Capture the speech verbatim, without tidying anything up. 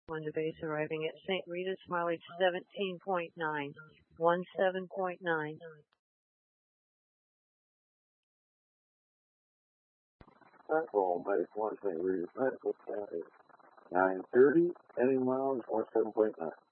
one to base arriving at Saint Rita's, mileage seventeen point nine, seventeen point nine. Platform base one Saint Rita's Medical Center, nine thirty, heading miles seventeen point nine.